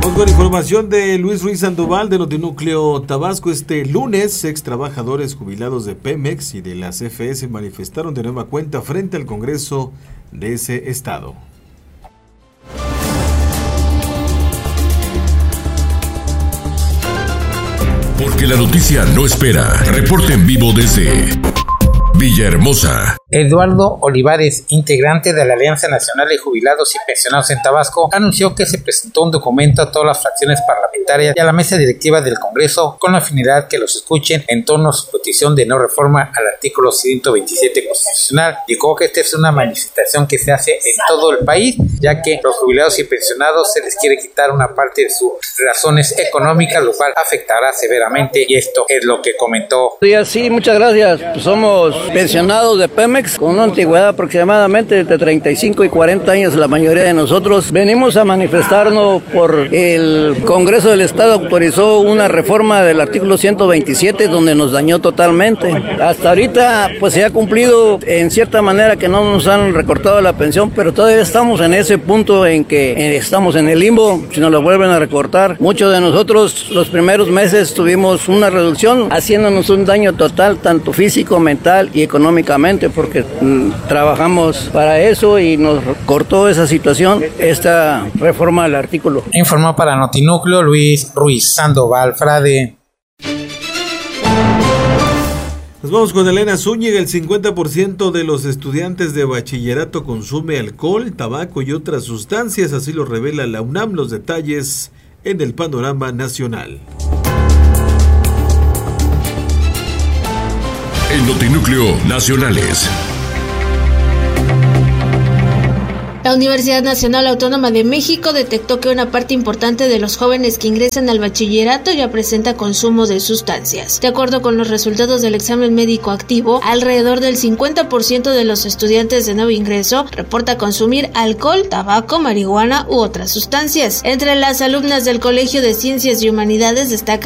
Vamos con información de Luis Ruiz Sandoval de Notinúcleo Tabasco. Este lunes, ex trabajadores jubilados de Pemex y de la CFE se manifestaron de nueva cuenta frente al Congreso de ese estado. Porque la noticia no espera. Reporte en vivo desde Villahermosa. Eduardo Olivares, integrante de la Alianza Nacional de Jubilados y Pensionados en Tabasco, anunció que se presentó un documento a todas las fracciones parlamentarias y a la mesa directiva del Congreso con la finalidad que los escuchen en torno a su petición de no reforma al artículo 127 constitucional. Dijo que esta es una manifestación que se hace en todo el país, ya que los jubilados y pensionados se les quiere quitar una parte de sus razones económicas, lo cual afectará severamente, y esto es lo que comentó. Sí, muchas gracias. Somos pensionados de Pemex con una antigüedad aproximadamente de 35 y 40 años. La mayoría de nosotros venimos a manifestarnos por el Congreso del Estado autorizó una reforma del artículo 127 donde nos dañó totalmente. Hasta ahorita pues se ha cumplido en cierta manera que no nos han recortado la pensión, pero todavía estamos en ese punto en que estamos en el limbo, si nos lo vuelven a recortar. Muchos de nosotros los primeros meses tuvimos una reducción haciéndonos un daño total, tanto físico, mental y económicamente, porque trabajamos para eso y nos cortó esa situación, esta reforma del artículo. Informó para Notinúcleo Luis Ruiz Sandoval Frade. Nos vamos con Elena Zúñiga. El 50% de los estudiantes de bachillerato consume alcohol, tabaco y otras sustancias, así lo revela la UNAM. Los detalles en el panorama nacional. En Notinúcleo Nacionales. La Universidad Nacional Autónoma de México detectó que una parte importante de los jóvenes que ingresan al bachillerato ya presenta consumo de sustancias. De acuerdo con los resultados del examen médico activo, alrededor del 50% de los estudiantes de nuevo ingreso reporta consumir alcohol, tabaco, marihuana u otras sustancias. Entre las alumnas del Colegio de Ciencias y Humanidades destaca